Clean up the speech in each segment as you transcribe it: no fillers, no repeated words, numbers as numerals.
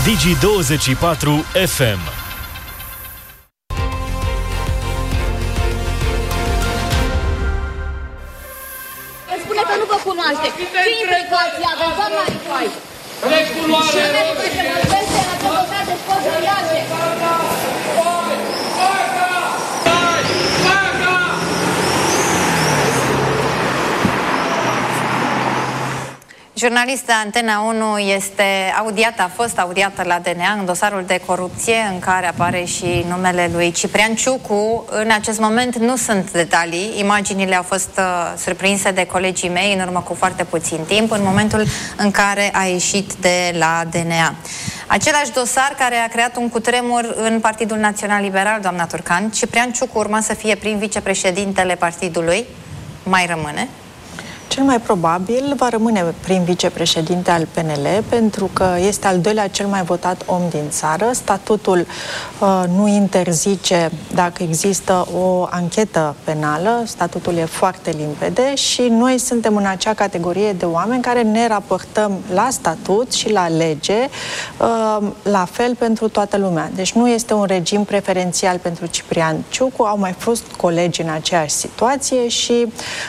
Digi24 FM. Spune că nu vă cunoaște. Ce implicații aveți, doamna Rifai? Și ne duce mă veste la căpătat de scos viaje. Jurnalistă Antena 1 este audiată, a fost audiată la DNA în dosarul de corupție în care apare și numele lui Ciprian Ciucu. În acest moment nu sunt detalii. Imaginile au fost surprinse de colegii mei în urmă cu foarte puțin timp, în momentul în care a ieșit de la DNA. Același dosar care a creat un cutremur în Partidul Național Liberal, doamna Turcan. Ciprian Ciucu urma să fie prim vicepreședintele partidului. Mai rămâne? Cel mai probabil va rămâne prim vicepreședinte al PNL, pentru că este al doilea cel mai votat om din țară. Statutul nu interzice dacă există o anchetă penală, statutul e foarte limpede și noi suntem în acea categorie de oameni care ne raportăm la statut și la lege la fel pentru toată lumea. Deci nu este un regim preferențial pentru Ciprian Ciucu, au mai fost colegi în aceeași situație și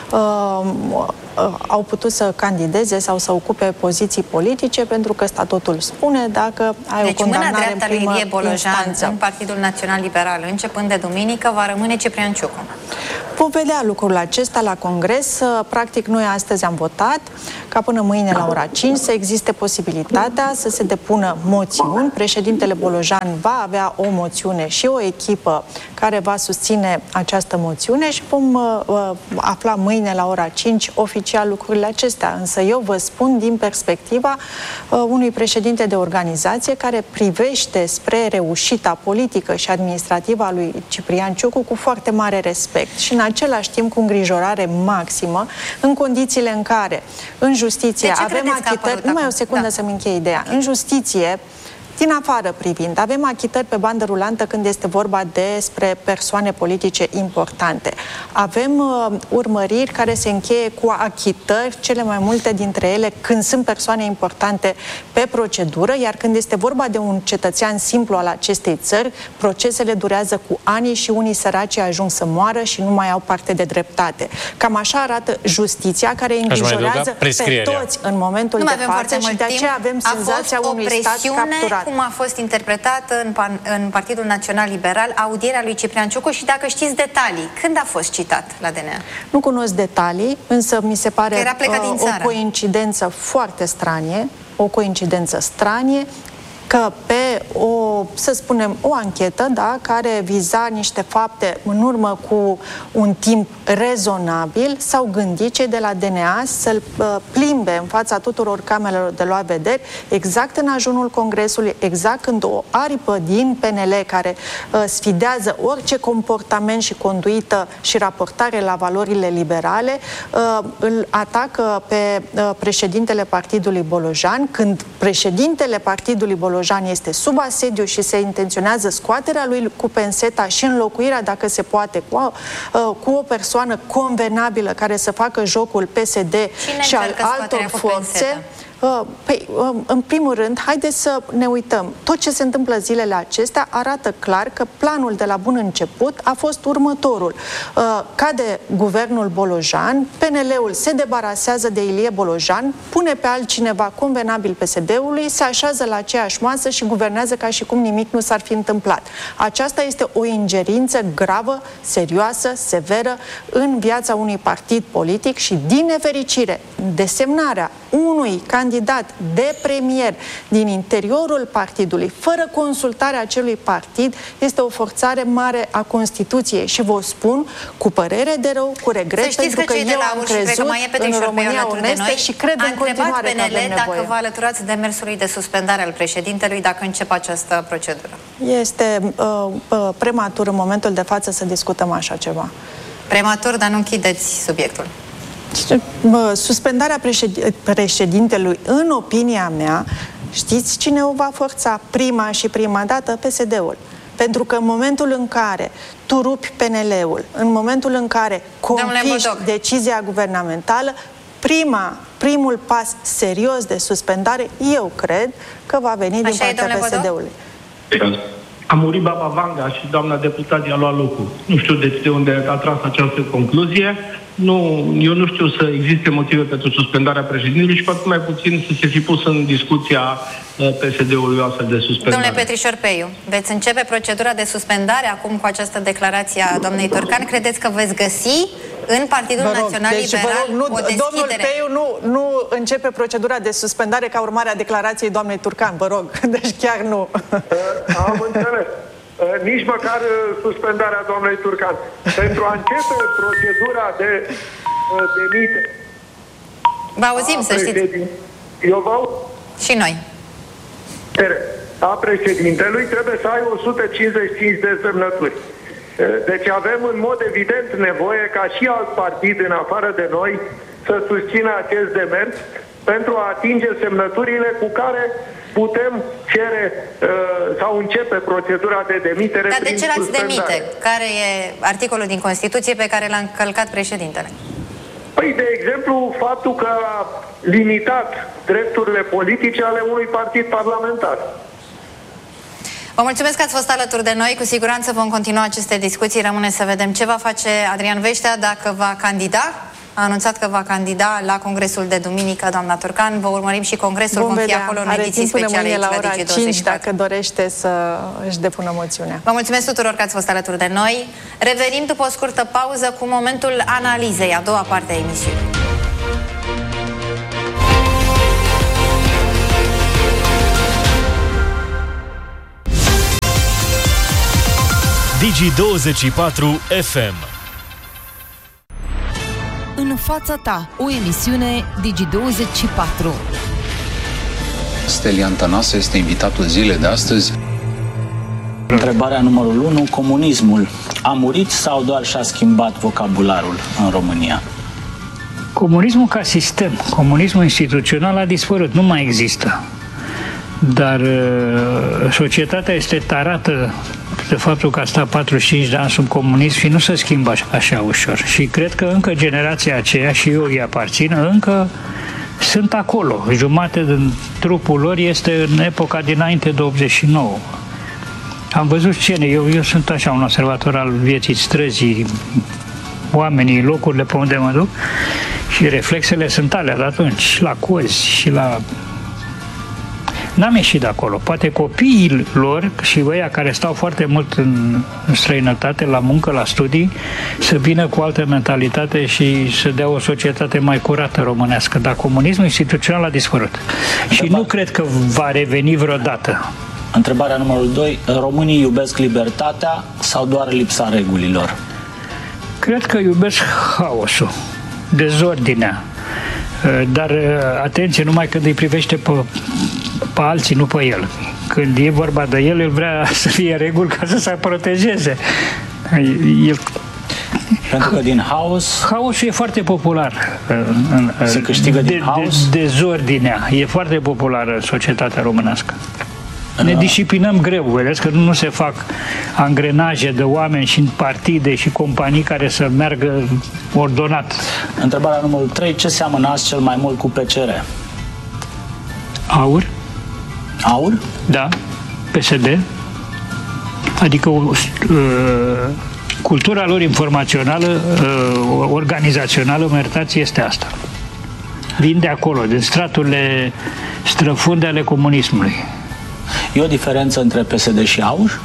au putut să candideze sau să ocupe poziții politice pentru că statutul spune dacă ai o condamnare în primă instanță. În Partidul Național Liberal, începând de duminică, va rămâne Ciprian Ciucu. Vom vedea lucrul acesta la Congres. Practic, noi astăzi am votat ca până mâine la ora 5 să existe posibilitatea să se depună moțiuni. Președintele Bolojan va avea o moțiune și o echipă care va susține această moțiune și vom afla mâine la ora 5 oficial lucrurile acestea. Însă eu vă spun din perspectiva unui președinte de organizație care privește spre reușita politică și administrativă a lui Ciprian Ciucu cu foarte mare respect și în același timp cu îngrijorare maximă în condițiile în care în justiție avem achitări... Numai o secundă să-mi închei ideea. În justiție, din afară privind, avem achitări pe bandă rulantă când este vorba despre persoane politice importante. Avem urmăriri care se încheie cu achitări, cele mai multe dintre ele când sunt persoane importante pe procedură, iar când este vorba de un cetățean simplu al acestei țări, procesele durează cu ani și unii săraci ajung să moară și nu mai au parte de dreptate. Cam așa arată justiția, care îngrijorează pe toți în momentul de față și de aceea avem senzația unui stat capturat. Cum a fost interpretată în Partidul Național Liberal audierea lui Ciprian Ciucu și dacă știți detalii, când a fost citat la DNA? Nu cunosc detalii, însă mi se pare o coincidență foarte stranie, că pe să spunem, o anchetă, da, care viza niște fapte în urmă cu un timp rezonabil, s-au gândit cei de la DNA să-l plimbe în fața tuturor camerelor de luat vederi, exact în ajunul Congresului, exact când o aripă din PNL care sfidează orice comportament și conduită și raportare la valorile liberale, îl atacă pe președintele Partidului Bolojan, când președintele Partidului Bolojan este sub asediu și se intenționează scoaterea lui cu penseta și înlocuirea, dacă se poate, cu o persoană convenabilă care să facă jocul PSD și al altor forțe. În primul rând, haideți să ne uităm. Tot ce se întâmplă zilele acestea arată clar că planul de la bun început a fost următorul. Cade guvernul Bolojan, PNL-ul se debarasează de Ilie Bolojan, pune pe altcineva convenabil PSD-ului, se așează la aceeași masă și guvernează ca și cum nimic nu s-ar fi întâmplat. Aceasta este o ingerință gravă, serioasă, severă în viața unui partid politic și, din nefericire, desemnarea unui candidat de premier din interiorul partidului, fără consultarea acelui partid, este o forțare mare a Constituției și vă spun cu părere de rău, cu regret, pentru că eu am crezut în România onestă și cred în continuare că avem nevoie. Dacă vă alăturați demersului de suspendare al președintelui dacă începe această procedură? Este prematur în momentul de față să discutăm așa ceva. Prematur, dar nu închideți subiectul. Suspendarea președintelui, în opinia mea, știți cine o va forța prima dată? PSD-ul. Pentru că în momentul în care tu rupi PNL-ul, în momentul în care confiști decizia guvernamentală, primul pas serios de suspendare, eu cred că va veni din partea PSD-ului. Amuri Baba Vanga și doamna deputat i-a luat locul. Nu știu de unde a tras această concluzie. Eu nu știu să existe motive pentru suspendarea președintelui și cu atât mai puțin să se fi pus în discuția PSD-ului o astfel de suspendare. Domnule Petrișor Peiu, veți începe procedura de suspendare acum cu această declarație a doamnei Turcan? Credeți că veți găsi în Partidul Național Liberal o deschidere? Domnul Peiu nu începe procedura de suspendare ca urmare a declarației doamnei Turcan, vă rog. Deci chiar nu. Am înțeles. Nici măcar suspendarea doamnei Turcan. Pentru a începe procedura de demite. Vă auzim, să știți. Eu vă și noi. A președintelui trebuie să ai 155 de semnături. Deci avem în mod evident nevoie ca și alt partid în afară de noi să susțină acest demers pentru a atinge semnăturile cu care putem cere sau începe procedura de demitere. Dar de ce l-ați demite? Care e articolul din Constituție pe care l-a încălcat președintele? Păi, de exemplu, faptul că a limitat drepturile politice ale unui partid parlamentar. Vă mulțumesc că ați fost alături de noi. Cu siguranță vom continua aceste discuții. Rămâne să vedem ce va face Adrian Veștea, dacă va candida. A anunțat că va candida la congresul de duminică, doamna Turcan. Vă urmărim și congresul, vom fi acolo în ediții speciale aici la ora 5, dacă dorește să își depună moțiunea. Vă mulțumesc tuturor că ați fost alături de noi. Revenim după o scurtă pauză cu momentul analizei, a doua parte a emisiunii. Digi24 FM. În fața ta, o emisiune Digi24. Stelian Tănase este invitatul zilei de astăzi. Întrebarea numărul 1. Comunismul a murit sau doar și-a schimbat vocabularul în România? Comunismul ca sistem, comunismul instituțional a dispărut, nu mai există. Dar societatea este tarată de faptul că a stat 45 de ani sub comunism și nu se schimbă așa ușor. Și cred că încă generația aceea, și eu îi aparțin, încă sunt acolo. Jumate din trupul lor este în epoca dinainte de 89. Am văzut scene, eu sunt așa un observator al vieții străzii, oamenii, locurile pe unde mă duc și reflexele sunt alea de atunci, la cozi și la... N-am ieșit de acolo. Poate copiii lor și ăia care stau foarte mult în străinătate, la muncă, la studii, să vină cu altă mentalitate și să dea o societate mai curată românească. Dar comunismul instituțional a dispărut. Și nu cred că va reveni vreodată. Întrebarea numărul 2. Românii iubesc libertatea sau doar lipsa regulilor? Cred că iubesc haosul, dezordinea. Dar atenție, numai când îi privește pe alții, nu pe el. Când e vorba de el vrea să fie reguli ca să se protejeze. Pentru că din haos... Haosul e foarte popular. Se câștigă din haos? Dezordinea e foarte populară în societatea românească. Ne disciplinăm greu, vedeți că nu se fac angrenaje de oameni și în partide și companii care să meargă ordonat. Întrebarea numărul 3. Ce seamănați cel mai mult cu PCR? Aur. Aur? Da. PSD. Adică cultura lor informațională, organizațională, mă iertați, este asta. Vin de acolo, din straturile străfunde ale comunismului. E o diferență între PSD și AUR?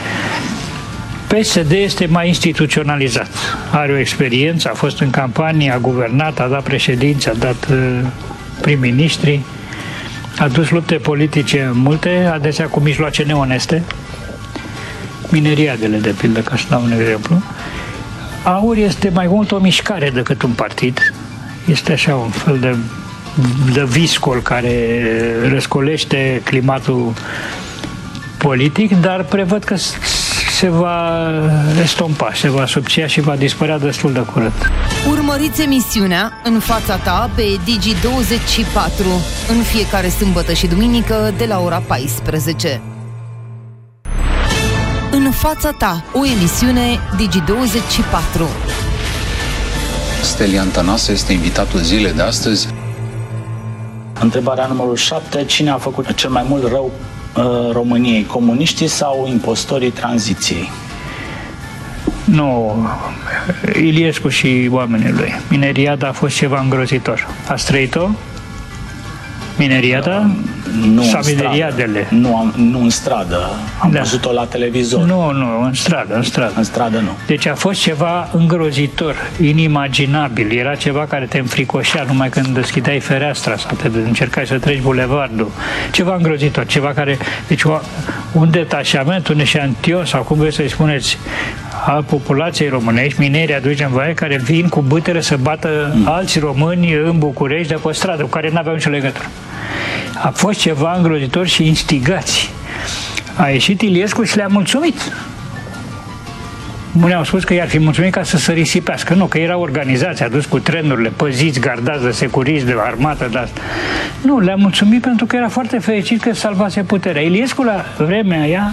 PSD este mai instituționalizat. Are o experiență, a fost în campanie, a guvernat, a dat președinți, a dat prim-ministri, a dus lupte politice multe, adesea cu mijloace neoneste, mineriadele, de pildă, ca să dau un exemplu. AUR este mai mult o mișcare decât un partid. Este așa un fel de viscol care răscolește climatul politic, dar prevăd că se va estompa, se va subția și va dispărea destul de curând. Urmăriți emisiunea În fața ta pe Digi24 în fiecare sâmbătă și duminică de la ora 14. În fața ta, o emisiune Digi24. Stelian Tănase este invitatul zilei de astăzi. Întrebarea numărul 7. Cine a făcut cel mai mult rău României? Comuniștii sau impostorii tranziției? Nu, Iliescu și oamenii lui. Mineriada a fost ceva îngrozitor. Ați trăit-o? Mineriada? Nu sau în mineriadele? Nu în stradă. Am văzut-o la televizor. Nu, în stradă. În stradă nu. Deci a fost ceva îngrozitor, inimaginabil. Era ceva care te înfricoșea numai când deschideai fereastra sau te încercai să treci bulevardul. Ceva îngrozitor, ceva care... Deci un detașament, un eșantion, sau cum vreți să-i spuneți, al populației românești, mineri aduși în vaie, care vin cu bâtere să bată alți români în București de pe stradă, cu care n-aveau nicio legătură. A fost ceva îngrozitor și instigați. A ieșit Iliescu și le-a mulțumit. Unii au spus că i-ar fi mulțumit ca să se risipească. Nu, că erau organizați, adus cu trenurile, păziți, gardați de securiști, de armată, de asta. Nu, le-a mulțumit pentru că era foarte fericit că salvase puterea. Iliescu, la vremea aia,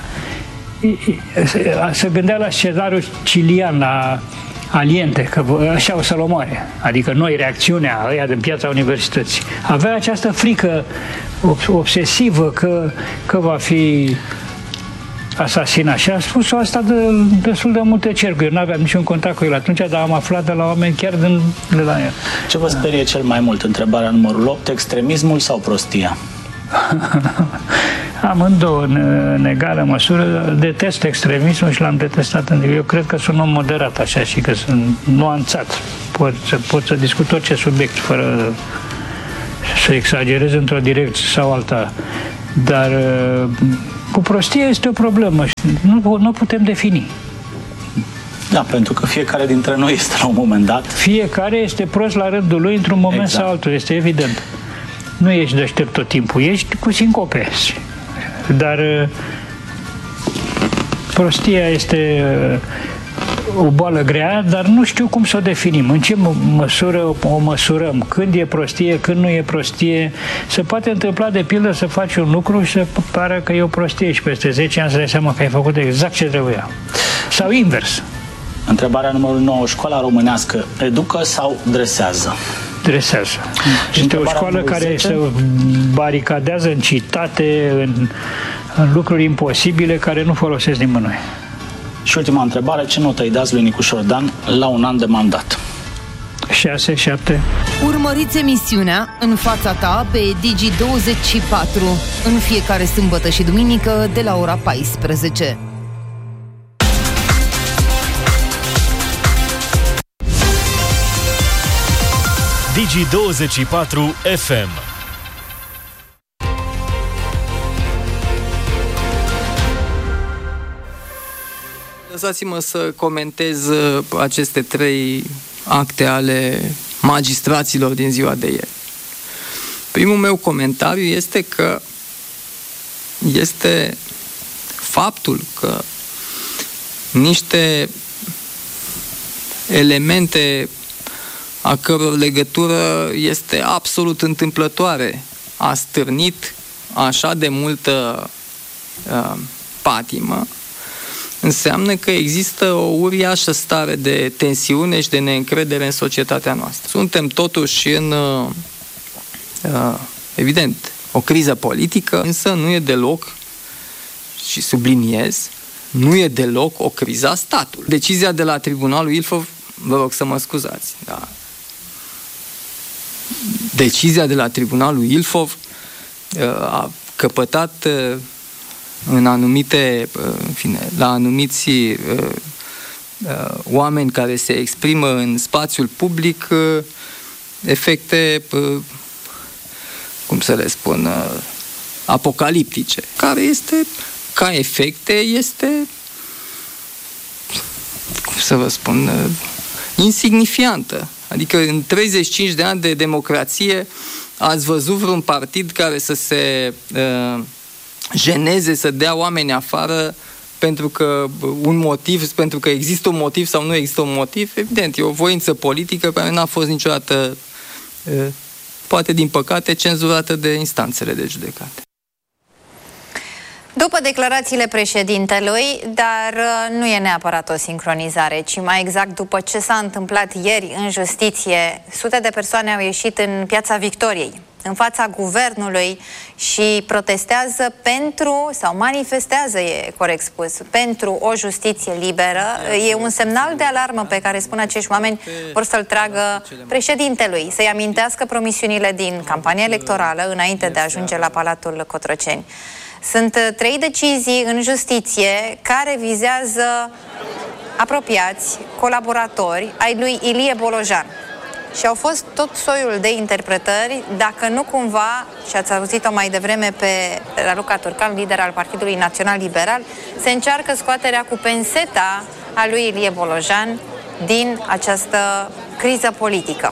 se gândea la scenariul cilian, la Aliente, că așa o să-l omoare. Adică noi, reacțiunea ăia din Piața Universității. Avea această frică obsesivă că va fi asasinat. Și a spus-o asta de destul de multe cercuri. Eu nu aveam niciun contact cu el atunci, dar am aflat de la oameni chiar de la el. Ce vă sperie cel mai mult? Întrebarea numărul 8. Extremismul sau prostia? Amândouă în egală măsură. Detest extremismul și l-am detestat. Eu cred că sunt om moderat așa și că sunt nuanțat. Pot să discut orice subiect fără să exagerez într-o direcție sau alta. Dar cu prostia este o problemă și nu putem defini. Da, pentru că fiecare dintre noi este la un moment dat. Fiecare este prost la rândul lui într-un moment sau altul, este evident. Nu ești deștept tot timpul, ești cu sincope. Dar prostia este o boală grea, dar nu știu cum să o definim. În ce măsură o măsurăm? Când e prostie, când nu e prostie? Se poate întâmpla, de pildă, să faci un lucru și să pară că e o prostie și peste 10 ani să dai seama că ai făcut exact ce trebuia. Sau invers. Întrebarea numărul 9. Școala românească educă sau dresează? Dresează. Este o școală care se baricadează în citate, în lucruri imposibile care nu folosesc nimănui. Și ultima întrebare. Ce notă îi dați lui Nicu Șordan la un an de mandat? 6, 7. Urmăriți emisiunea În fața ta pe Digi24 în fiecare sâmbătă și duminică de la ora 14. Digi24 FM. Lăsați-mă să comentez aceste 3 acte ale magistraților din ziua de ieri. Primul meu comentariu este că este faptul că niște elemente a căror legătură este absolut întâmplătoare a stârnit așa de multă patimă, înseamnă că există o uriașă stare de tensiune și de neîncredere în societatea noastră. Suntem totuși în, evident, o criză politică, însă nu e deloc, și subliniez, nu e deloc o criză a statului. Decizia de la Tribunalul Ilfov, vă rog să mă scuzați, da. Decizia de la Tribunalul Ilfov a căpătat în anumite, în fine, la anumiți oameni care se exprimă în spațiul public efecte, cum să le spun, apocaliptice, care este, ca efecte, este, cum să vă spun, insignifiantă. Adică în 35 de ani de democrație ați văzut vreun partid care să se jeneze, să dea oameni afară pentru că un motiv, pentru că există un motiv sau nu există un motiv? Evident, e o voință politică care n-a fost niciodată, poate din păcate, cenzurată de instanțele de judecată. După declarațiile președintelui, dar nu e neapărat o sincronizare, ci mai exact după ce s-a întâmplat ieri în justiție, sute de persoane au ieșit în Piața Victoriei, în fața guvernului și protestează pentru, sau manifestează, e corect spus, pentru o justiție liberă. E un semnal de alarmă pe care, spun acești oameni, vor să-l tragă președintelui, să-i amintească promisiunile din campania electorală înainte de a ajunge la Palatul Cotroceni. Sunt 3 decizii în justiție care vizează apropiați, colaboratori ai lui Ilie Bolojan. Și au fost tot soiul de interpretări, dacă nu cumva, și ați auzit-o mai devreme pe Raluca Turcan, lider al Partidului Național Liberal, se încearcă scoaterea cu penseta a lui Ilie Bolojan din această criză politică.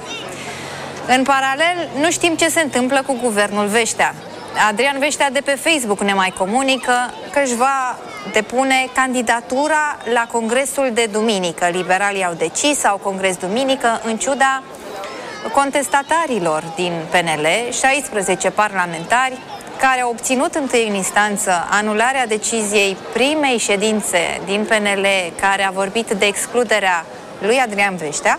În paralel, nu știm ce se întâmplă cu guvernul Veștea. Adrian Veștea de pe Facebook ne mai comunică că își va depune candidatura la congresul de duminică. Liberalii au decis, au congres duminică, în ciuda contestatarilor din PNL, 16 parlamentari care au obținut întâi în instanță anularea deciziei primei ședințe din PNL care a vorbit de excluderea lui Adrian Veștea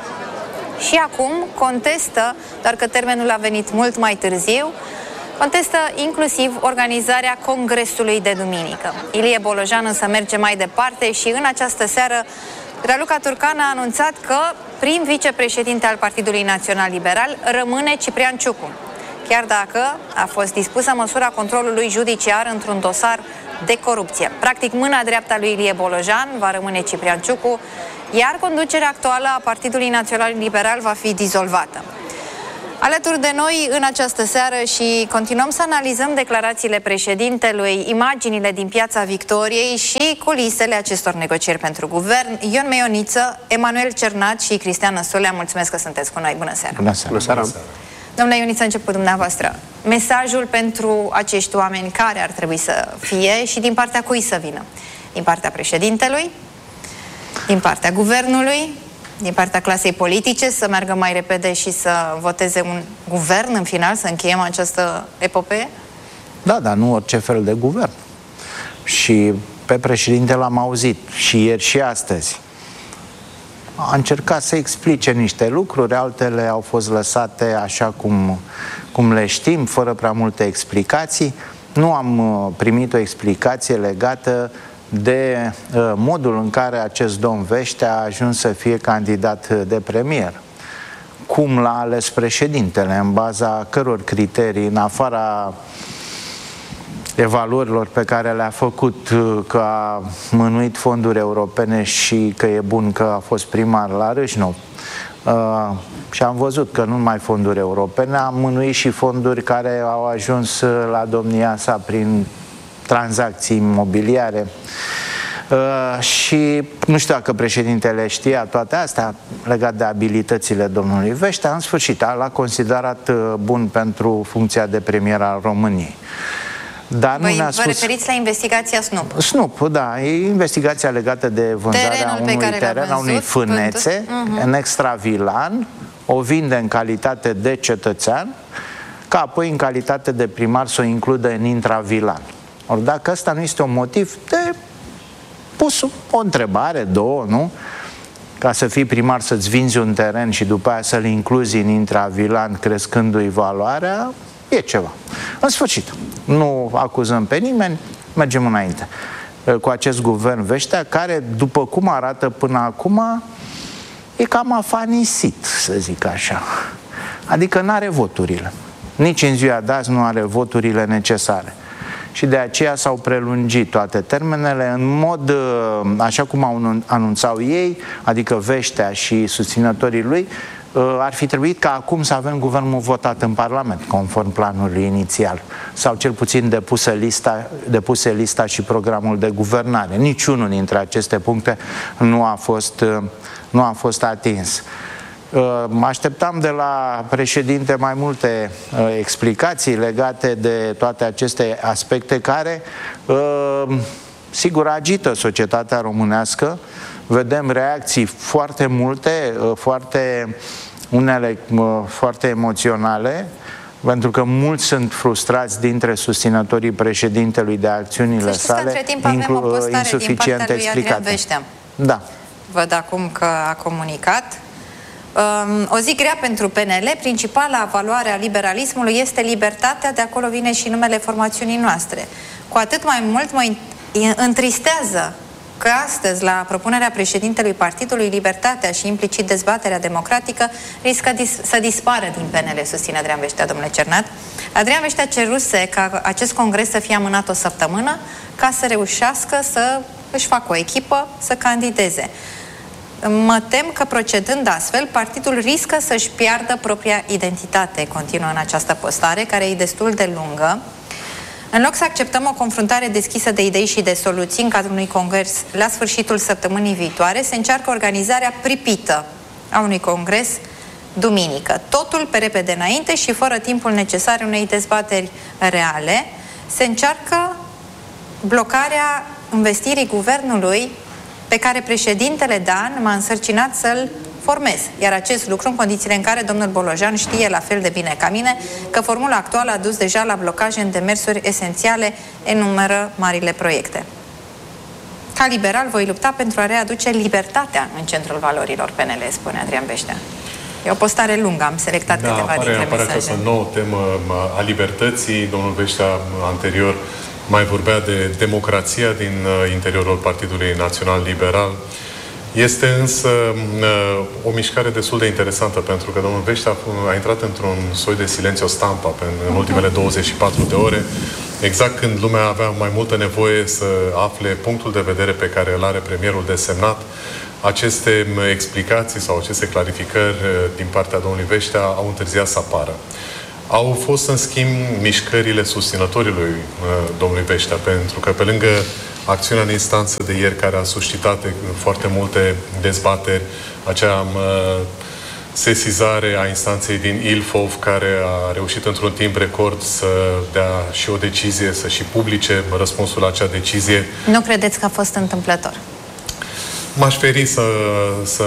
și acum contestă, doar că termenul a venit mult mai târziu, contestă inclusiv organizarea congresului de duminică. Ilie Bolojan însă merge mai departe și în această seară Raluca Turcan a anunțat că prim vicepreședinte al Partidului Național Liberal rămâne Ciprian Ciucu, chiar dacă a fost dispusă măsura controlului judiciar într-un dosar de corupție. Practic, mâna dreaptă a lui Ilie Bolojan va rămâne Ciprian Ciucu, iar conducerea actuală a Partidului Național Liberal va fi dizolvată. Alături de noi în această seară și continuăm să analizăm declarațiile președintelui, imaginile din Piața Victoriei și culisele acestor negocieri pentru guvern. Ion Meioniță, Emanuel Cernat și Cristian Năstulea, mulțumesc că sunteți cu noi. Bună seara! Bună seara! Bună seara. Domnule Ioniță, încep cu dumneavoastră. Mesajul pentru acești oameni care ar trebui să fie și din partea cui să vină? Din partea președintelui? Din partea guvernului? Din partea clasei politice, să meargă mai repede și să voteze un guvern în final, să încheiem această epopee? Da, dar nu orice fel de guvern. Și pe președinte l-am auzit și ieri și astăzi. A încercat să explice niște lucruri, altele au fost lăsate așa cum le știm, fără prea multe explicații. Nu am primit o explicație legată de modul în care acest domn Veștea a ajuns să fie candidat de premier. Cum l-a ales președintele, în baza căror criterii, în afara evaluărilor pe care le-a făcut, că a mânuit fonduri europene și că e bun că a fost primar la Râșnov. Și am văzut că nu numai fonduri europene, a mânuit și fonduri care au ajuns la domnia sa prin tranzacții imobiliare. Și nu știu dacă președintele știa toate astea legat de abilitățile domnului Veștea. În sfârșit, l-a considerat bun pentru funcția de premier al României. Dar nu ne-a spus... Vă referiți la investigația Snoop? Snoop, da, e investigația legată de vânzarea unui teren, a unei fânețe în Extravilan, o vinde în calitate de cetățean, ca apoi în calitate de primar să o includă în intravilan. Ori dacă ăsta nu este un motiv de pus o întrebare, două, nu? Ca să fii primar să-ți vinzi un teren și după aia să-l incluzi în intravilan crescându-i valoarea, e ceva. În sfârșit, nu acuzăm pe nimeni, mergem înainte. Cu acest guvern Veștea, care, după cum arată până acum, e cam afanisit, să zic așa. Adică nu are voturile. Nici în ziua de azi nu are voturile necesare. Și de aceea s-au prelungit toate termenele în mod, așa cum anunțau ei, adică Veștea și susținătorii lui, ar fi trebuit ca acum să avem guvernul votat în Parlament, conform planului inițial, sau cel puțin depuse lista și programul de guvernare. Niciunul dintre aceste puncte nu a fost atins. Așteptam de la președinte mai multe explicații legate de toate aceste aspecte care, sigur, agită societatea românească. Vedem reacții foarte multe, unele foarte emoționale, pentru că mulți sunt frustrați dintre susținătorii președintelui de acțiunile sale, insuficient explicate. Da. Văd acum că a comunicat. O zi grea pentru PNL, principala valoare a liberalismului este libertatea, de acolo vine și numele formațiunii noastre. Cu atât mai mult mă întristează că astăzi, la propunerea președintelui partidului, libertatea și implicit dezbaterea democratică riscă să dispară din PNL, susține Adrian Veștea, domnule Cernat. Adrian Veștea ceruse ca acest congres să fie amânat o săptămână ca să reușească să își facă o echipă, să candideze. Mă tem că, procedând astfel, partidul riscă să-și piardă propria identitate, continuă în această postare, care e destul de lungă. În loc să acceptăm o confruntare deschisă de idei și de soluții în cadrul unui congres la sfârșitul săptămânii viitoare, se încearcă organizarea pripită a unui congres duminică. Totul pe repede înainte și fără timpul necesar unei dezbateri reale. Se încearcă blocarea învestirii guvernului pe care președintele Dan m-a însărcinat să-l formez. Iar acest lucru în condițiile în care domnul Bolojan știe la fel de bine ca mine că formula actuală a dus deja la blocaje în demersuri esențiale, enumeră marile proiecte. Ca liberal voi lupta pentru a readuce libertatea în centrul valorilor PNL, spune Adrian Veștea. E o postare lungă, am selectat câteva dintre mesaje. Apare această nouă temă a libertății. Domnul Veștea anterior mai vorbea de democrația din interiorul Partidului Național Liberal. Este însă o mișcare destul de interesantă, pentru că domnul Veștea a intrat într-un soi de silențio stampa în ultimele 24 de ore, exact când lumea avea mai multă nevoie să afle punctul de vedere pe care îl are premierul desemnat. Aceste explicații sau aceste clarificări din partea domnului Veștea au întârziat să apară. Au fost, în schimb, mișcările susținătorilor domnului Veștea, pentru că pe lângă acțiunea în instanță de ieri, care a suscitat foarte multe dezbateri, acea sesizare a instanței din Ilfov, care a reușit într-un timp record să dea și o decizie, să și publice răspunsul la acea decizie. Nu credeți că a fost întâmplător? M-aș feri să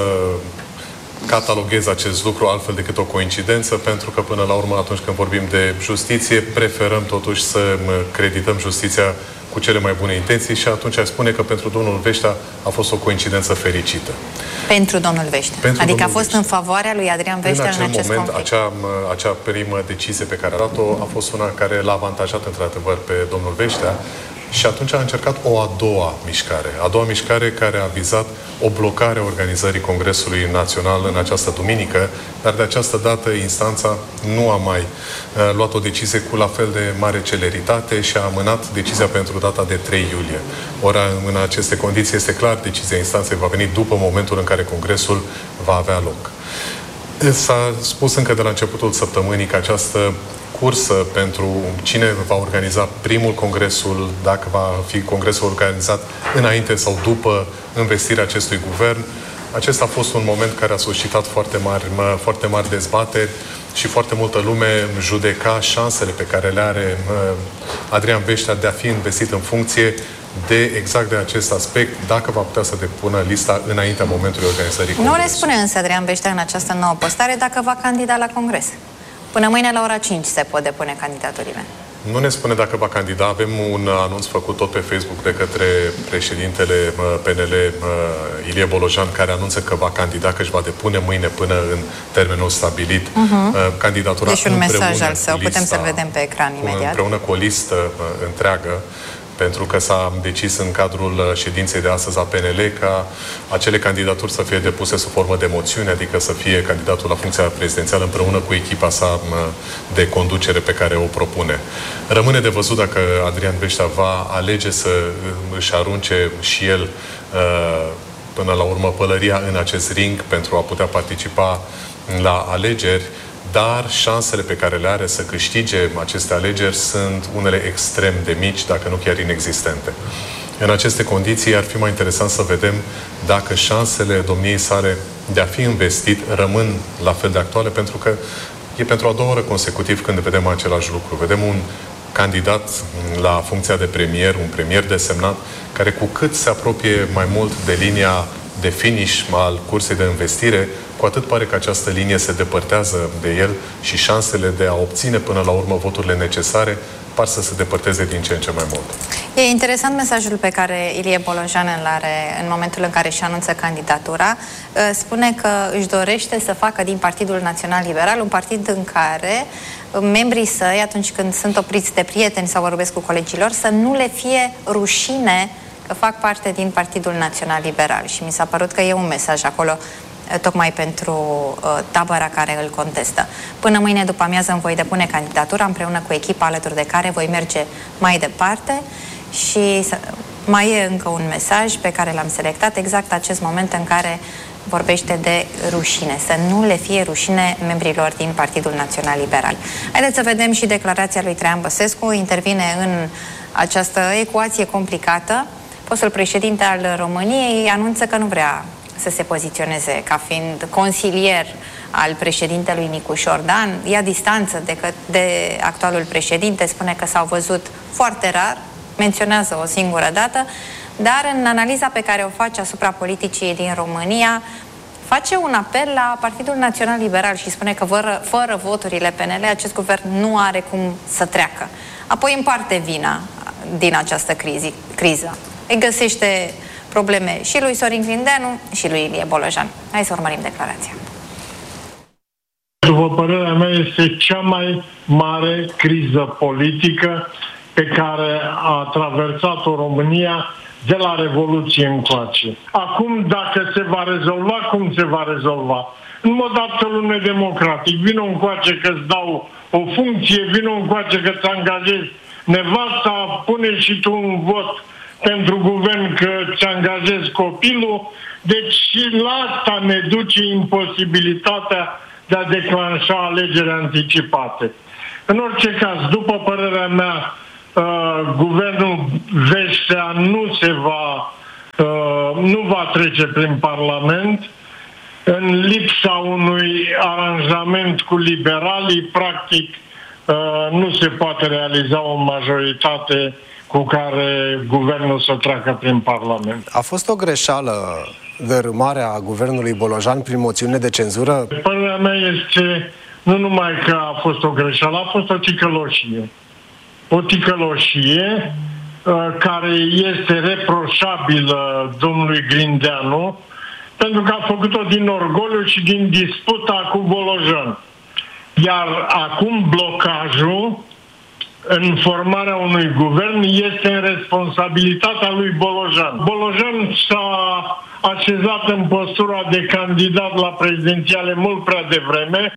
cataloghez acest lucru altfel decât o coincidență, pentru că până la urmă, atunci când vorbim de justiție, preferăm totuși să credităm justiția cu cele mai bune intenții și atunci aș spune că pentru domnul Veștea a fost o coincidență fericită. Pentru domnul Veștea? Adică a fost Veștea. În favoarea lui Adrian Veștea în acest moment, acea primă decizie pe care a luat-o a fost una care l-a avantajat într-adevăr pe domnul Veștea. Și atunci a încercat o a doua mișcare. A doua mișcare care a vizat o blocare a organizării Congresului Național în această duminică, dar de această dată instanța nu a mai luat o decizie cu la fel de mare celeritate și a amânat decizia pentru data de 3 iulie. Ora, în aceste condiții, este clar, decizia instanței va veni după momentul în care Congresul va avea loc. S-a spus încă de la începutul săptămânii că această cursă pentru cine va organiza primul congresul, dacă va fi congresul organizat înainte sau după învestirea acestui guvern, acesta a fost un moment care a suscitat foarte mari dezbateri și foarte multă lume judeca șansele pe care le are Adrian Veștea de a fi investit în funcție exact de acest aspect, dacă va putea să depună lista înaintea momentului organizării congresului. Nu le spune însă Adrian Veștea în această nouă postare dacă va candida la congres. Până mâine la ora 5 se pot depune candidaturile. Nu ne spune dacă va candida. Avem un anunț făcut tot pe Facebook de către președintele PNL, Ilie Bolojan, care anunță că va candida, că își va depune mâine până în termenul stabilit candidatura. Deci un mesaj al său, putem să-l vedem pe ecran imediat. Împreună cu o listă întreagă, pentru că s-a decis în cadrul ședinței de astăzi a PNL ca acele candidaturi să fie depuse sub formă de moțiune, adică să fie candidatul la funcția prezidențială împreună cu echipa sa de conducere pe care o propune. Rămâne de văzut dacă Adrian Veștea va alege să își arunce și el până la urmă pălăria în acest ring pentru a putea participa la alegeri, dar șansele pe care le are să câștige aceste alegeri sunt unele extrem de mici, dacă nu chiar inexistente. În aceste condiții ar fi mai interesant să vedem dacă șansele domniei sale de a fi investit rămân la fel de actuale, pentru că e pentru a doua oră consecutiv când vedem același lucru. Vedem un candidat la funcția de premier, un premier desemnat, care cu cât se apropie mai mult de linia de finish al cursei de investire, cu atât pare că această linie se depărtează de el și șansele de a obține până la urmă voturile necesare par să se depărteze din ce în ce mai mult. E interesant mesajul pe care Ilie Bolojan îl are în momentul în care își anunță candidatura. Spune că își dorește să facă din Partidul Național Liberal un partid în care membrii săi, atunci când sunt opriți de prieteni sau vorbesc cu colegilor, să nu le fie rușine că fac parte din Partidul Național Liberal. Și mi s-a părut că e un mesaj acolo tocmai pentru tabăra care îl contestă. Până mâine după amiază îmi voi depune candidatura împreună cu echipa alături de care voi merge mai departe și mai e încă un mesaj pe care l-am selectat, exact acest moment în care vorbește de rușine, să nu le fie rușine membrilor din Partidul Național Liberal. Haideți să vedem și declarația lui Traian Băsescu, intervine în această ecuație complicată. Fostul președinte al României anunță că nu vrea să se poziționeze ca fiind consilier al președintelui Nicu Șordan, ia distanță de actualul președinte, spune că s-au văzut foarte rar, menționează o singură dată, dar în analiza pe care o face asupra politicii din România, face un apel la Partidul Național Liberal și spune că fără voturile PNL acest guvern nu are cum să treacă. Apoi împarte vina din această criză. Îi găsește probleme și lui Sorin Grindeanu și lui Ilie Bolojan. Hai să urmărim declarația. După părerea mea, este cea mai mare criză politică pe care a traversat-o România de la Revoluție încoace. Acum, dacă se va rezolva, cum se va rezolva? În mod absolut nedemocratic. Vino încoace că-ți dau o funcție, vino încoace că ți angajezi nevasta, pune și tu un vot pentru guvern că ți angajezi copilul. Deci și la asta ne duce imposibilitatea de a declanșa alegeri anticipate. În orice caz, după părerea mea, guvernul Vestea nu va trece prin Parlament. În lipsa unui aranjament cu liberalii, practic, nu se poate realiza o majoritate cu care guvernul să treacă prin Parlament. A fost o greșeală dărâmarea guvernului Bolojan prin moțiune de cenzură? Părerea mea este nu numai că a fost o greșeală, a fost o ticăloșie. O ticăloșie care este reproșabilă domnului Grindeanu, pentru că a făcut-o din orgoliu și din disputa cu Bolojan. Iar acum blocajul în formarea unui guvern este în responsabilitatea lui Bolojan. Bolojan s-a așezat în postura de candidat la prezidențiale mult prea devreme.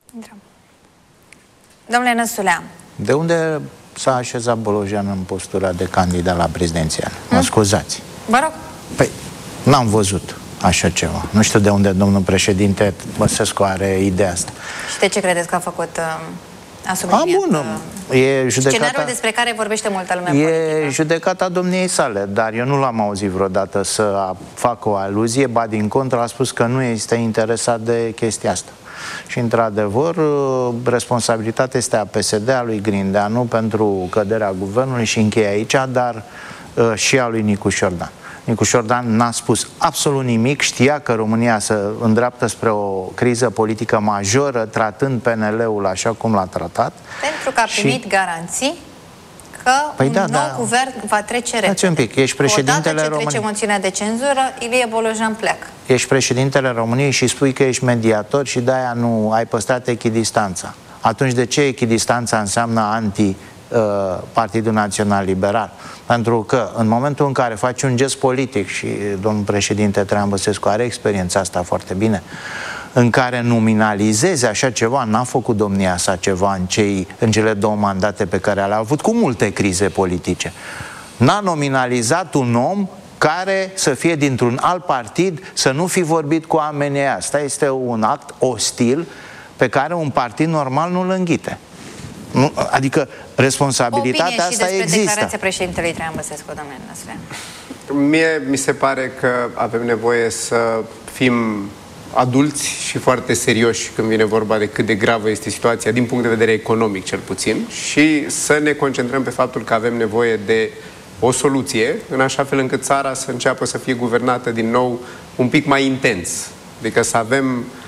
Domnule Năstulea. De unde s-a așezat Bolojan în postura de candidat la prezidențiale? Mă scuzați. Vă rog. Păi, n-am văzut așa ceva. Nu știu de unde domnul președinte Băsescu are ideea asta. Și de ce credeți că a făcut... Bun, e judecata... Scenariul despre care vorbește multă lume politică. Judecata domniei sale, dar eu nu l-am auzit vreodată să facă o aluzie, ba din contră a spus că nu este interesat de chestia asta. Și într-adevăr, responsabilitatea este a PSD, a lui Grindeanu pentru căderea guvernului și încheie aici, dar și a lui Nicu Șordan. Nicu Șordan n-a spus absolut nimic, știa că România se îndreaptă spre o criză politică majoră, tratând PNL-ul așa cum l-a tratat. Pentru că a primit garanții că un nou guvern va trece repede. Stați un pic, ești președintele Odată ce României. trece moțiunea de cenzură, Ilie Bolojan pleacă. Ești președintele României și spui că ești mediator și de-aia nu ai păstrat echidistanța. Atunci de ce echidistanța înseamnă Partidul Național Liberal? Pentru că în momentul în care faci un gest politic, și domnul președinte Traian Băsescu are experiența asta foarte bine, în care nominalizezi așa ceva, n-a făcut domnia sa ceva în cele 2 mandate pe care le-a avut cu multe crize politice. N-a nominalizat un om care să fie dintr-un alt partid, să nu fi vorbit cu oamenii ăia. Asta este un act ostil pe care un partid normal nu îl înghite. Adică responsabilitatea asta există. Despre declarația președintelui Traian Băsescu, domnule Năstulea. Mie mi se pare că avem nevoie să fim adulți și foarte serioși când vine vorba de cât de gravă este situația din punct de vedere economic, cel puțin, și să ne concentrăm pe faptul că avem nevoie de o soluție în așa fel încât țara să înceapă să fie guvernată din nou un pic mai intens. Adică să avem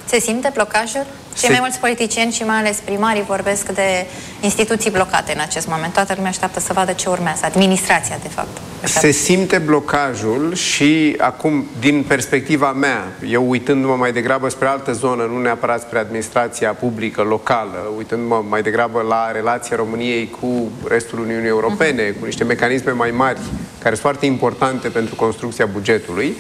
Se simte blocajul? Cei mai mulți politicieni și mai ales primarii vorbesc de instituții blocate în acest moment. Toată lumea așteaptă să vadă ce urmează. Administrația, de fapt. Se simte blocajul și acum, din perspectiva mea, eu uitându-mă mai degrabă spre altă zonă, nu neapărat spre administrația publică, locală, uitându-mă mai degrabă la relația României cu restul Uniunii Europene, cu niște mecanisme mai mari, care sunt foarte importante pentru construcția bugetului,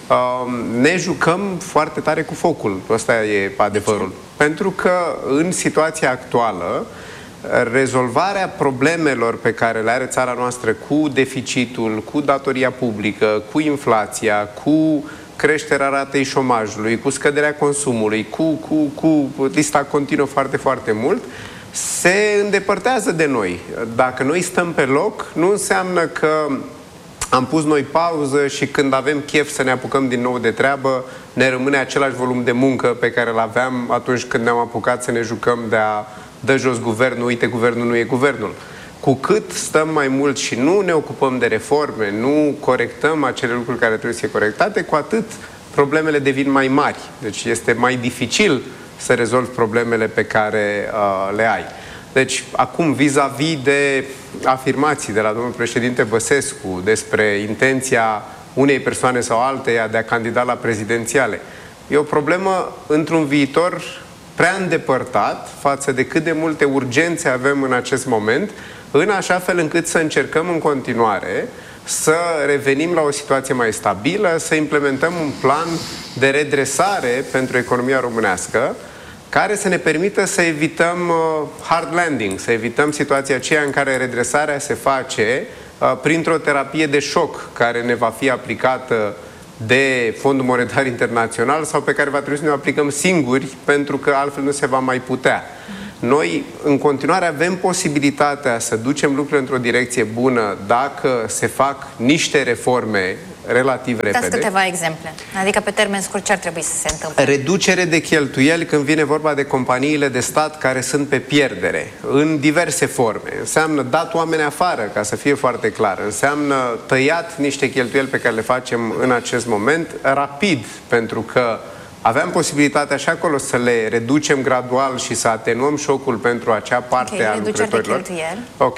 ne jucăm foarte tare cu focul. Ăsta e adevărul. Pentru că în situația actuală, rezolvarea problemelor pe care le are țara noastră cu deficitul, cu datoria publică, cu inflația, cu creșterea ratei șomajului, cu scăderea consumului, cu lista continuă foarte, foarte mult, se îndepărtează de noi. Dacă noi stăm pe loc, nu înseamnă că am pus noi pauză și când avem chef să ne apucăm din nou de treabă, ne rămâne același volum de muncă pe care îl aveam atunci când ne-am apucat să ne jucăm de a dă jos guvernul, uite, guvernul nu e guvernul. Cu cât stăm mai mult și nu ne ocupăm de reforme, nu corectăm acele lucruri care trebuie să fie corectate, cu atât problemele devin mai mari. Deci este mai dificil să rezolvi problemele pe care le ai. Deci, acum, vis-a-vis de afirmații de la domnul președinte Băsescu despre intenția unei persoane sau alteia de a candida la prezidențiale, e o problemă într-un viitor prea îndepărtat față de cât de multe urgențe avem în acest moment, în așa fel încât să încercăm în continuare să revenim la o situație mai stabilă, să implementăm un plan de redresare pentru economia românească, care să ne permită să evităm hard landing, să evităm situația aceea în care redresarea se face printr-o terapie de șoc care ne va fi aplicată de Fondul Monetar Internațional sau pe care va trebui să ne o aplicăm singuri, pentru că altfel nu se va mai putea. Noi, în continuare, avem posibilitatea să ducem lucrurile într-o direcție bună dacă se fac niște reforme relativ repede. Dați câteva exemple. Adică pe termen scurt ce ar trebui să se întâmple? Reducere de cheltuieli când vine vorba de companiile de stat care sunt pe pierdere, în diverse forme. Înseamnă dat oameni afară, ca să fie foarte clar. Înseamnă tăiat niște cheltuieli pe care le facem în acest moment rapid, pentru că aveam posibilitatea și acolo să le reducem gradual și să atenuăm șocul pentru acea parte a lucrătorilor. Ok.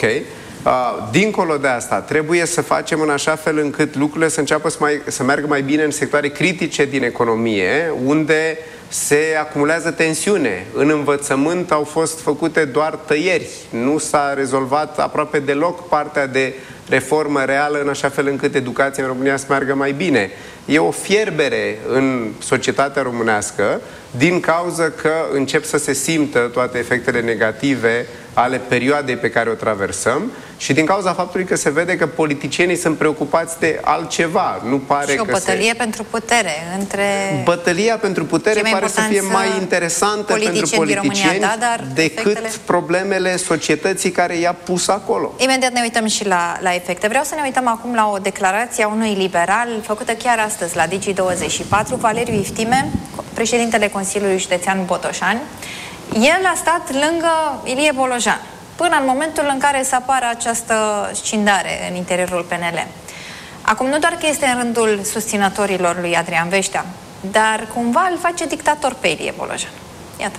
Dincolo de asta, trebuie să facem în așa fel încât lucrurile să înceapă să meargă mai bine în sectoare critice din economie, unde se acumulează tensiune. În învățământ au fost făcute doar tăieri. Nu s-a rezolvat aproape deloc partea de reformă reală în așa fel încât educația în România să meargă mai bine. E o fierbere în societatea românească din cauză că încep să se simtă toate efectele negative ale perioadei pe care o traversăm și din cauza faptului că se vede că politicienii sunt preocupați de altceva. Nu pare și o bătălie pentru putere între... Bătălia pentru putere pare să fie mai interesantă pentru politicieni decât problemele societății care i-a pus acolo. Imediat ne uităm și la efecte. Vreau să ne uităm acum la o declarație a unui liberal făcută chiar astăzi la Digi24, Valeriu Iftime, președintele Consiliului Județean Botoșani. El a stat lângă Ilie Bolojan până în momentul în care să apară această scindare în interiorul PNL. Acum, nu doar că este în rândul susținătorilor lui Adrian Veștea, dar cumva îl face dictator pe Ilie Bolojan. Iată.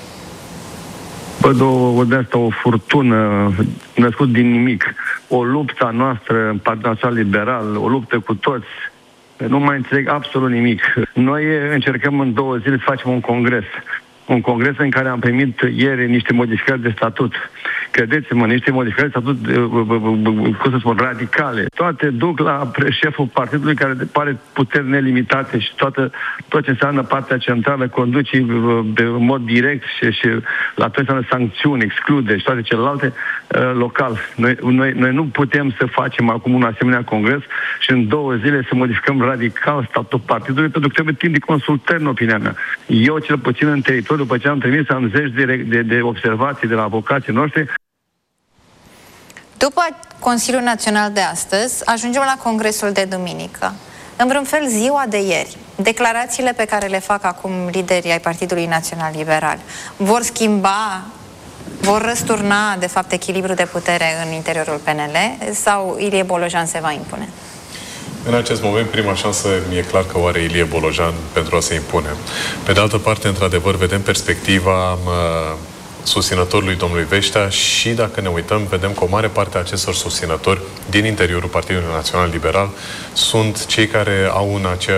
Văd o furtună născut din nimic. O luptă noastră în Partidul Național Liberal, o luptă cu toți. Nu mai înțeleg absolut nimic. Noi încercăm în 2 zile să facem un congres. Un congres în care am primit ieri niște modificări de statut. Credeți-mă, niște modificări de statut, cum să spun, radicale. Toate duc la șeful partidului care pare puteri nelimitate și tot ce înseamnă partea centrală conduce de mod direct și la tot înseamnă sancțiuni, exclude și toate celelalte local. Noi nu putem să facem acum un asemenea congres și în 2 zile să modificăm radical statutul partidului, pentru că trebuie timp de consultări, în opinia mea. Eu, cel puțin în teritoriu, după ce am trimis, am zeci de observații de la avocații noștri. După Consiliul Național de astăzi, ajungem la Congresul de duminică. În vreun fel, ziua de ieri, declarațiile pe care le fac acum liderii ai Partidului Național Liberal vor schimba, vor răsturna, de fapt, echilibrul de putere în interiorul PNL sau Ilie Bolojan se va impune? În acest moment, prima șansă e clar că o are Ilie Bolojan pentru a se impune. Pe de altă parte, într-adevăr, vedem perspectiva susținătorului domnului Veștea și dacă ne uităm, vedem că o mare parte a acestor susținători din interiorul Partidului Național Liberal sunt cei care au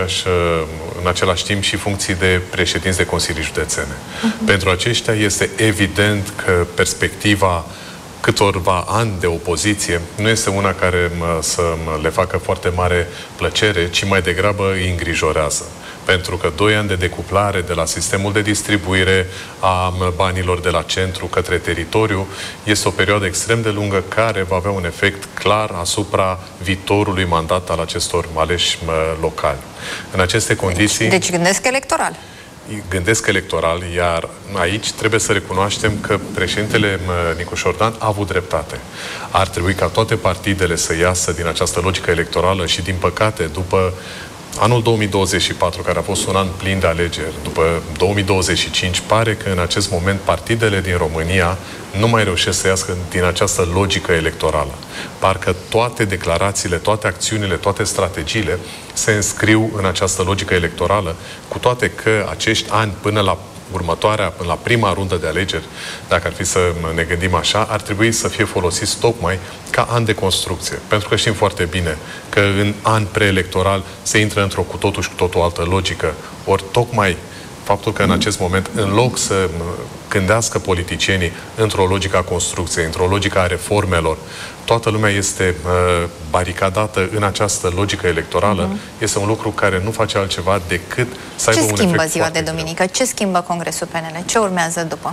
în același timp și funcții de președinți de consilii județene. Pentru aceștia este evident că perspectiva câtorva ani de opoziție nu este una care să le facă foarte mare plăcere, ci mai degrabă îi îngrijorează. Pentru că 2 ani de decuplare de la sistemul de distribuire a banilor de la centru către teritoriu este o perioadă extrem de lungă care va avea un efect clar asupra viitorului mandat al acestor aleși locali. În aceste condiții... Deci gândesc electoral. Gândesc electoral, iar aici trebuie să recunoaștem că președintele Nicu Șordan a avut dreptate. Ar trebui ca toate partidele să iasă din această logică electorală și, din păcate, după anul 2024, care a fost un an plin de alegeri, după 2025, pare că în acest moment partidele din România nu mai reușesc să iasă din această logică electorală. Parcă toate declarațiile, toate acțiunile, toate strategiile se înscriu în această logică electorală, cu toate că acești ani până la până la prima rundă de alegeri, dacă ar fi să ne gândim așa, ar trebui să fie folosiți tocmai ca an de construcție. Pentru că știm foarte bine că în an preelectoral se intră într-o cu totul și cu totul altă logică. Ori tocmai faptul că în acest moment, în loc să gândească politicienii într-o logică a construcției, într-o logică a reformelor, toată lumea este baricadată în această logică electorală, este un lucru care nu face altceva decât să aibă un efect. Ce schimbă ziua de duminică? Ce schimbă Congresul PNL? Ce urmează după?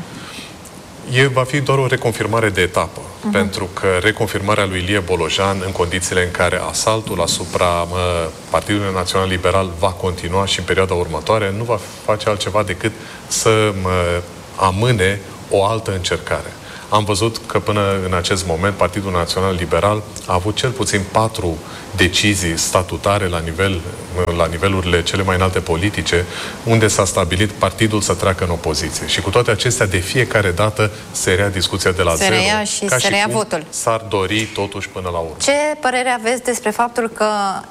Va fi doar o reconfirmare de etapă, pentru că reconfirmarea lui Ilie Bolojan în condițiile în care asaltul asupra Partidului Național Liberal va continua și în perioada următoare, nu va face altceva decât să amâne o altă încercare. Am văzut că până în acest moment Partidul Național Liberal a avut cel puțin 4 decizii statutare la nivelurile cele mai înalte politice, unde s-a stabilit partidul să treacă în opoziție. Și cu toate acestea, de fiecare dată se rea discuția de la zero. Se rea votul. S-ar dori totuși până la urmă. Ce părere aveți despre faptul că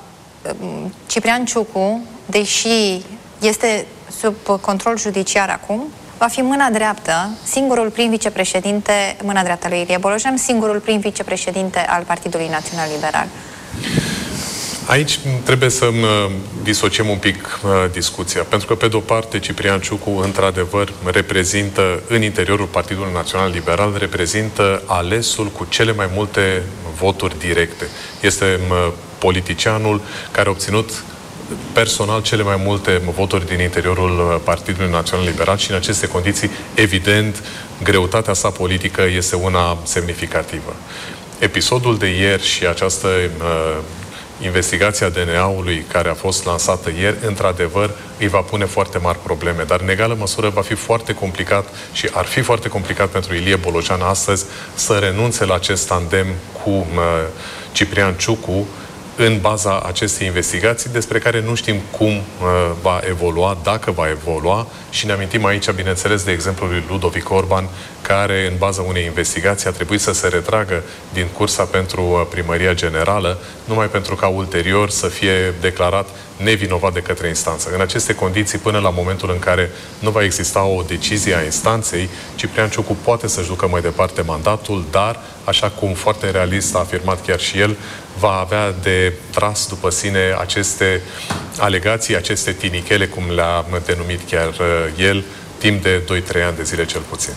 Ciprian Ciucu, deși este sub control judiciar acum, va fi mâna dreaptă, singurul prim vicepreședinte, mâna dreaptă lui Ilie Bolojan, singurul prim vicepreședinte al Partidului Național Liberal? Aici trebuie să disociem un pic discuția, pentru că, pe de-o parte, Ciprian Ciucu, într-adevăr, reprezintă, în interiorul Partidului Național Liberal, reprezintă alesul cu cele mai multe voturi directe. Este politicianul care a obținut personal cele mai multe voturi din interiorul Partidului Național Liberal și în aceste condiții, evident, greutatea sa politică este una semnificativă. Episodul de ieri și această investigația DNA-ului care a fost lansată ieri, într-adevăr, îi va pune foarte mari probleme, dar în egală măsură va fi foarte complicat și ar fi foarte complicat pentru Ilie Bolojan astăzi să renunțe la acest tandem cu Ciprian Ciucu în baza acestei investigații, despre care nu știm cum va evolua, dacă va evolua, și ne amintim aici, bineînțeles, de exemplul lui Ludovic Orban, care, în baza unei investigații, a trebuit să se retragă din cursa pentru primăria generală, numai pentru ca ulterior să fie declarat nevinovat de către instanță. În aceste condiții, până la momentul în care nu va exista o decizie a instanței, Ciprian Ciucu poate să-și ducă mai departe mandatul, dar, așa cum foarte realist a afirmat chiar și el, va avea de tras după sine aceste alegații, aceste tinichele, cum le-a denumit chiar el, timp de 2-3 ani de zile cel puțin.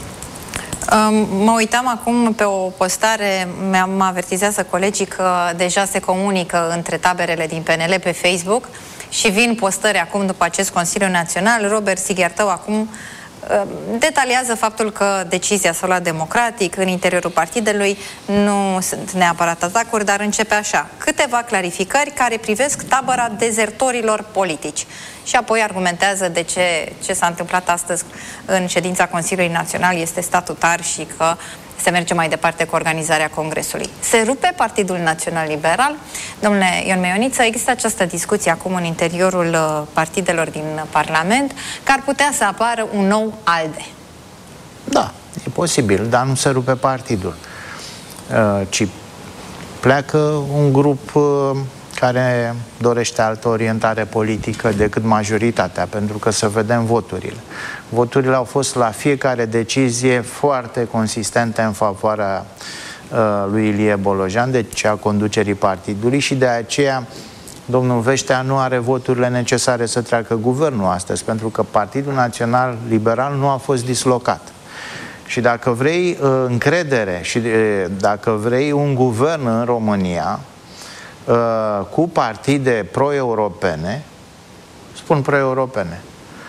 Mă uitam acum pe o postare, mă avertizează colegii că deja se comunică între taberele din PNL pe Facebook și vin postări acum după acest Consiliu Național. Robert Sighiartău acum detaliază faptul că decizia s-a luat democratic în interiorul partidului, nu sunt neapărat atacuri, dar începe așa. Câteva clarificări care privesc tabăra dezertorilor politici. Și apoi argumentează de ce s-a întâmplat astăzi în ședința Consiliului Național este statutar și că se merge mai departe cu organizarea Congresului. Se rupe Partidul Național Liberal? Domnule Ion Meioniță, există această discuție acum în interiorul partidelor din Parlament că ar putea să apară un nou ALDE. Da, e posibil, dar nu se rupe partidul. Ci pleacă un grup care dorește altă orientare politică decât majoritatea, pentru că să vedem voturile. Voturile au fost la fiecare decizie foarte consistente în favoarea lui Ilie Bolojan, deci a conducerii partidului, și de aceea domnul Veștea nu are voturile necesare să treacă guvernul astăzi, pentru că Partidul Național Liberal nu a fost dislocat. Și dacă vrei încredere și dacă vrei un guvern în România cu partide pro-europene, spun pro-europene,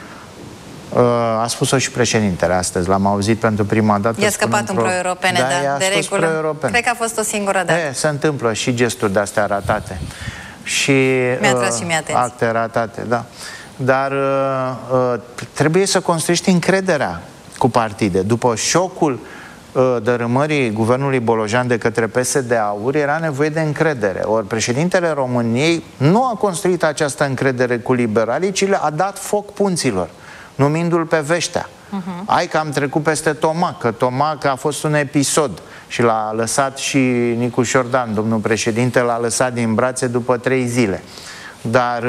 a spus-o și președintele astăzi, l-am auzit pentru prima dată. I-a scăpat un pro-europene, da, de regulă. Cred că a fost o singură dată. Se întâmplă și gesturi de-astea ratate. Și mi-a tras și mie atenție. Acte ratate, da. Dar trebuie să construiești încrederea cu partide. După șocul dărâmării guvernului Bolojan de către PSD-AUR, era nevoie de încredere. Ori președintele României nu a construit această încredere cu liberalii, ci le-a dat foc punților, numindu-l pe Veștea. Hai că am trecut peste Tomac, că Tomac a fost un episod și l-a lăsat și Nicu Șordan, domnul președinte l-a lăsat din brațe după 3 zile. Dar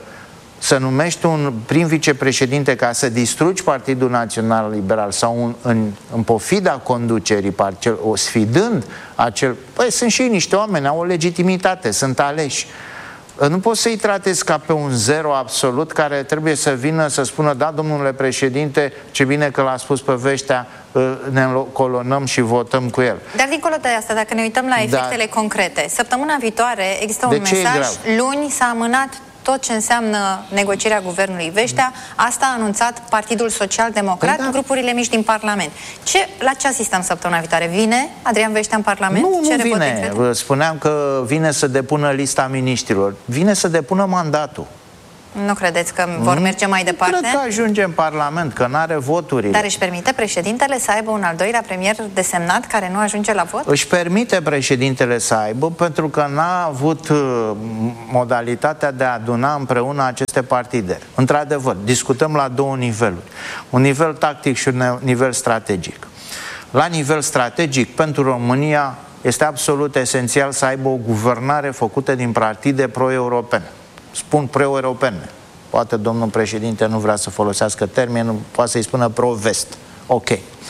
să numești un prim vicepreședinte ca să distrugi Partidul Național Liberal sau în pofida conducerii, sfidând acel... Păi sunt și ei niște oameni, au o legitimitate, sunt aleși. Nu poți să-i tratezi ca pe un zero absolut care trebuie să vină să spună: da, domnule președinte, ce bine că l-a spus pe Veștea, ne colonăm și votăm cu el. Dar dincolo de asta, dacă ne uităm la efectele concrete, săptămâna viitoare există un mesaj, luni s-a amânat tot ce înseamnă negocierea guvernului Veștea. Asta a anunțat Partidul Social-Democrat, grupurile mici din Parlament. La ce asistăm săptămâna viitoare? Vine Adrian Veștea în Parlament? Nu vine. Spuneam că vine să depună lista miniștrilor. Vine să depună mandatul. Nu credeți că vor merge mai departe? Cred că ajunge în Parlament, că n-are voturi. Dar își permite președintele să aibă un al doilea premier desemnat care nu ajunge la vot? Își permite președintele să aibă, pentru că n-a avut modalitatea de a aduna împreună aceste partide. Într-adevăr, discutăm la 2 niveluri. Un nivel tactic și un nivel strategic. La nivel strategic, pentru România, este absolut esențial să aibă o guvernare făcută din partide pro-europene. Spun pro-europene. Poate domnul președinte nu vrea să folosească termenul, poate să-i spună pro-vest. Ok.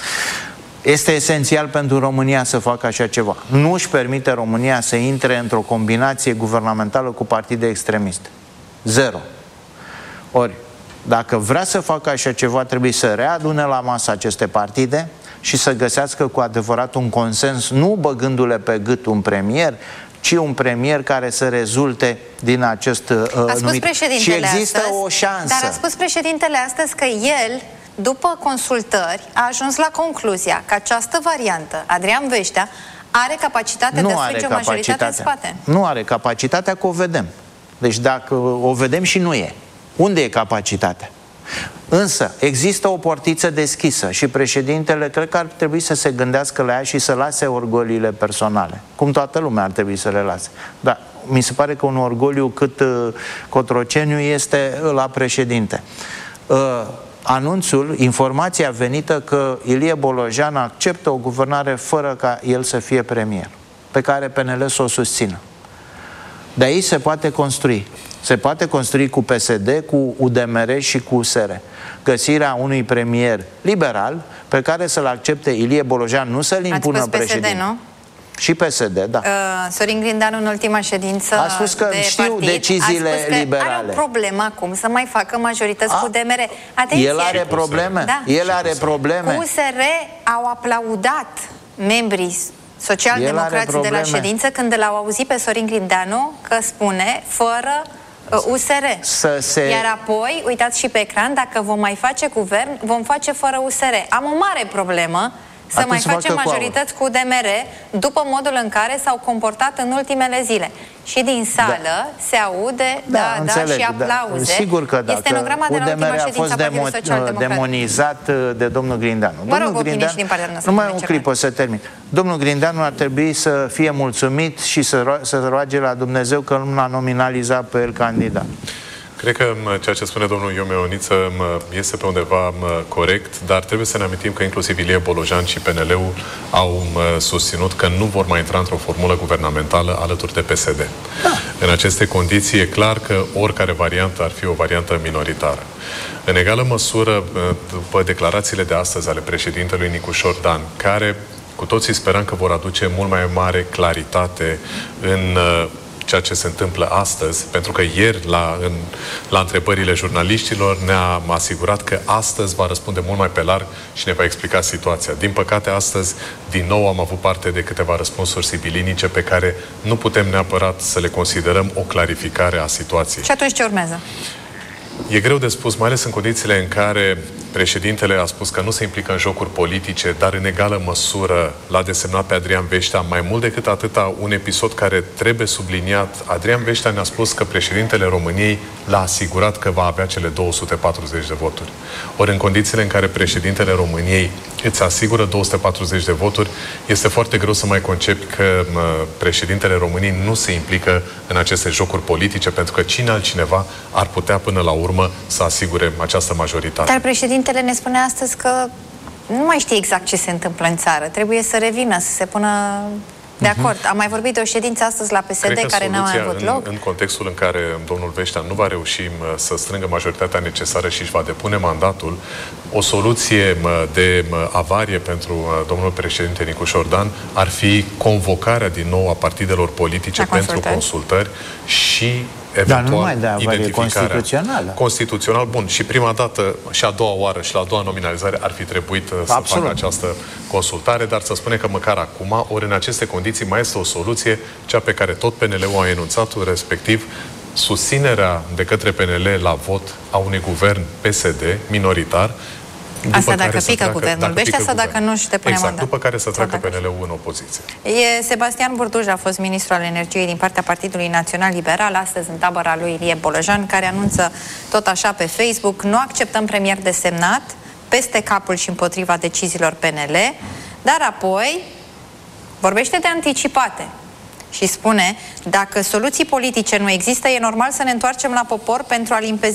Este esențial pentru România să facă așa ceva. Nu își permite România să intre într-o combinație guvernamentală cu partide extremiste. Zero. Ori, dacă vrea să facă așa ceva, trebuie să readune la masă aceste partide și să găsească cu adevărat un consens, nu băgându-le pe gât un premier, ci un premier care să rezulte din acest numit. Și există astăzi, o șansă. Dar a spus președintele astăzi că el, după consultări, a ajuns la concluzia că această variantă, Adrian Veștea, are capacitatea de a strânge o majoritate în spate. Nu are capacitatea, că o vedem. Deci dacă o vedem și nu e. Unde e capacitatea? Însă există o portiță deschisă și președintele cred că ar trebui să se gândească la ea și să lase orgoliile personale, cum toată lumea ar trebui să le lase. Dar mi se pare că un orgoliu cât Cotroceniu este la președinte. Anunțul, informația venită că Ilie Bolojan acceptă o guvernare fără ca el să fie premier, pe care PNL să o susțină. De aici se poate construi. Se poate construi cu PSD, cu UDMR și cu USR. Găsirea unui premier liberal pe care să-l accepte Ilie Bolojan, nu să-l impună președinte. PSD, nu? Și PSD, da. Sorin Grindeanu în ultima ședință a spus că știu deciziile liberale. Are o problemă acum să mai facă majorități cu UDMR. Atenție. El are probleme. Da. El are probleme. Cu USR au aplaudat membrii socialdemocrații de la ședință când l-au auzit pe Sorin Grindeanu că spune fără USR. Iar apoi, uitați și pe ecran, dacă vom mai face guvern, vom face fără USR. Am o mare problemă să mai facem majorități cu UDMR după modul în care s-au comportat în ultimele zile. Și din sală se aude și aplauze. Sigur că este stenograma de la ultima ședință a Partidului Social-Democrat. demonizat de domnul Grindeanu. Vă rog opinii și din partea noastră. Numai o clipă să termin. Domnul Grindeanu ar trebui să fie mulțumit și să roage la Dumnezeu că nu l-a nominalizat pe el candidat. Cred că ceea ce spune domnul Ion Meoniță este pe undeva corect, dar trebuie să ne amintim că inclusiv Ilie Bolojan și PNL-ul au susținut că nu vor mai intra într-o formulă guvernamentală alături de PSD. Da. În aceste condiții e clar că oricare variantă ar fi o variantă minoritară. În egală măsură, după declarațiile de astăzi ale președintelui Nicușor Dan, care cu toții sperăm că vor aduce mult mai mare claritate în ceea ce se întâmplă astăzi, pentru că ieri la întrebările jurnaliștilor ne-a asigurat că astăzi va răspunde mult mai pe larg și ne va explica situația. Din păcate, astăzi, din nou, am avut parte de câteva răspunsuri sibilinice pe care nu putem neapărat să le considerăm o clarificare a situației. Și atunci ce urmează? E greu de spus, mai ales în condițiile în care președintele a spus că nu se implică în jocuri politice, dar în egală măsură l-a desemnat pe Adrian Veștea. Mai mult decât atâta, un episod care trebuie subliniat, Adrian Veștea ne-a spus că președintele României l-a asigurat că va avea cele 240 de voturi. Ori în condițiile în care președintele României îți asigură 240 de voturi, este foarte greu să mai concepi că președintele României nu se implică în aceste jocuri politice, pentru că cine altcineva ar putea până la urmă să asigure această majoritate. Dar președintele ne spune astăzi că nu mai știe exact ce se întâmplă în țară. Trebuie să revină, să se pună de acord. Am mai vorbit de o ședință astăzi la PSD care n-a mai avut loc. În contextul în care domnul Veștea nu va reuși să strângă majoritatea necesară și își va depune mandatul, o soluție de avarie pentru domnul președinte Nicușor Dan ar fi convocarea din nou a partidelor politice pentru consultări și dar nu numai de avarie, constituțională. Constituțional, bun. Și prima dată, și a doua oară, și la a doua nominalizare ar fi trebuit să facă această consultare, dar să spune că măcar acum, ori în aceste condiții, mai este o soluție, cea pe care tot PNL-ul a enunțat-o, respectiv susținerea de către PNL la vot a unui guvern PSD minoritar. Asta dacă pică guvernul Veștea sau dacă nu își depune mandat. După care să treacă PNL-ul în opoziție. Sebastian Burduj a fost ministru al energiei din partea Partidului Național Liberal, astăzi în tabăra lui Ilie Bolojan, care anunță tot așa pe Facebook: nu acceptăm premier desemnat peste capul și împotriva deciziilor PNL, dar apoi vorbește de anticipate și spune: dacă soluții politice nu există, e normal să ne întoarcem la popor pentru a limpezi